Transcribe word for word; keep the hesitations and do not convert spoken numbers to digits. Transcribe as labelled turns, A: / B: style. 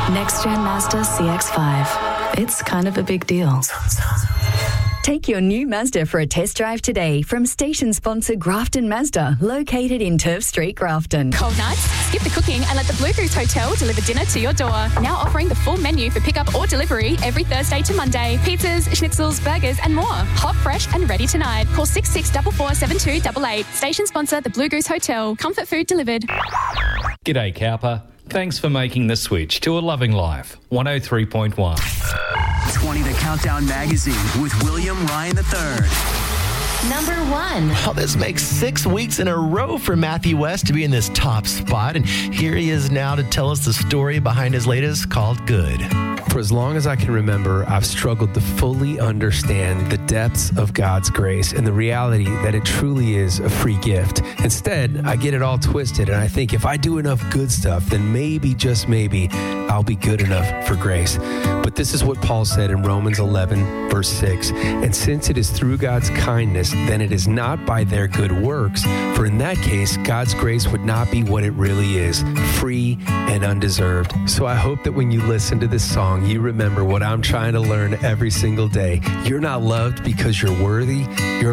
A: Next Gen Mazda C X five. It's kind of a big deal.
B: Take your new Mazda for a test drive today from station sponsor Grafton Mazda, located in Turf Street, Grafton.
C: Cold nights? Skip the cooking and let the Blue Goose Hotel deliver dinner to your door. Now offering the full menu for pickup or delivery every Thursday to Monday. Pizzas, schnitzels, burgers and more. Hot, fresh and ready tonight. Call six six four four seven two eight eight. Station sponsor the Blue Goose Hotel. Comfort food delivered.
D: G'day, Cowper. Thanks for making the switch to a loving life. one oh three point one.
E: twenty The Countdown Magazine with William Ryan the third.
F: Number one.
G: Well, this makes six weeks in a row for Matthew West to be in this top spot. And here he is now to tell us the story behind his latest called Good.
H: For as long as I can remember, I've struggled to fully understand the depths of God's grace and the reality that it truly is a free gift. Instead, I get it all twisted, and I think if I do enough good stuff, then maybe, just maybe, I'll be good enough for grace. But this is what Paul said in Romans eleven, verse six. And since it is through God's kindness, then it is not by their good works. For in that case, God's grace would not be what it really is, free and undeserved. So I hope that when you listen to this song, you remember what I'm trying to learn every single day. You're not loved because you're worthy. You're